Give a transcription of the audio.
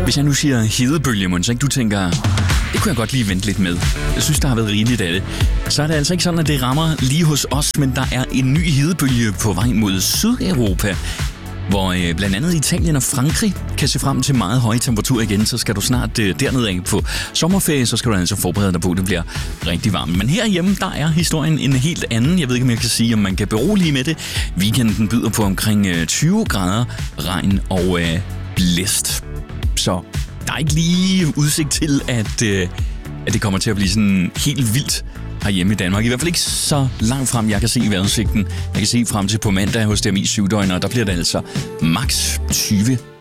Hvis jeg nu siger hedebølge, Måns, ikke? Du tænker, det kunne jeg godt lige vente lidt med. Jeg synes, der har været rigeligt af det. Så er det altså ikke sådan, at det rammer lige hos os, men der er en ny hedebølge på vej mod Sydeuropa, hvor blandt andet Italien og Frankrig kan se frem til meget høje temperaturer igen. Så skal du snart dernede af på sommerferie, så skal du altså forberede dig på, at det bliver rigtig varmt. Men herhjemme, der er historien en helt anden. Jeg ved ikke, om jeg kan sige, om man kan berolige med det. Weekenden byder på omkring 20 grader, regn og blæst. Så der er ikke lige udsigt til, at det kommer til at blive sådan helt vildt herhjemme i Danmark. I hvert fald ikke så langt frem, jeg kan se i vejrudsigten. Jeg kan se frem til på mandag hos DMI 7 døgn, og der bliver det altså maks 20